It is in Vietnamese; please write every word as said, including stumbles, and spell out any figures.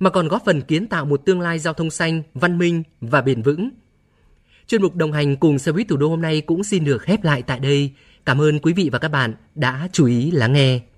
mà còn góp phần kiến tạo một tương lai giao thông xanh, văn minh và bền vững. Chuyên mục đồng hành cùng xe buýt thủ đô hôm nay cũng xin được khép lại tại đây. Cảm ơn quý vị và các bạn đã chú ý lắng nghe.